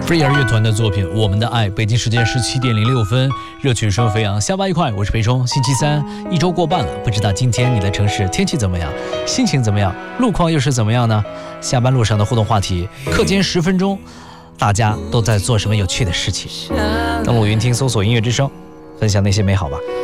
Free 儿乐团的作品《我们的爱》，北京时间17:06，热曲声飞扬，下巴一块，我是裴冲。星期三，一周过半了，不知道今天你的城市天气怎么样，心情怎么样，路况又是怎么样呢？下班路上的互动话题，课间10分钟，大家都在做什么有趣的事情？登录云听搜索音乐之声，分享那些美好吧。